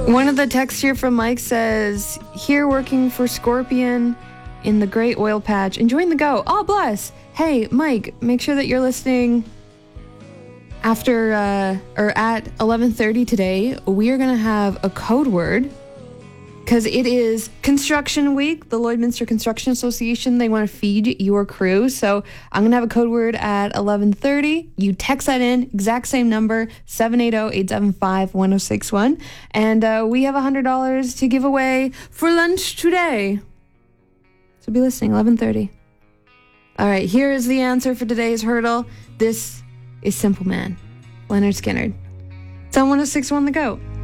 One of the texts here from Mike says, here working for Scorpion in the great oil patch, enjoying the go. Oh, bless. Hey, Mike, make sure that you're listening after or at 11:30 today. We are going to have a code word because it is construction week. The Lloydminster Construction Association, they want to feed your crew. So I'm going to have a code word at 11:30. You text that in, exact same number, 780-875-1061. And we have $100 to give away for lunch today. So be listening, 11:30. All right, here is the answer for today's hurdle. This is Simple Man, Leonard Skinner. It's on 106.1 The Go.